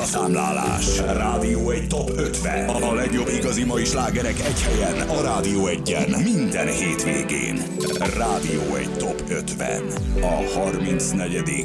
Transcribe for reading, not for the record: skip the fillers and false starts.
visszaszámlálás. Rádió egy Top 50. A legjobb igazi mai slágerek egy helyen. A Rádió 1-en. Minden hétvégén. Rádió egy Top 50. A 34.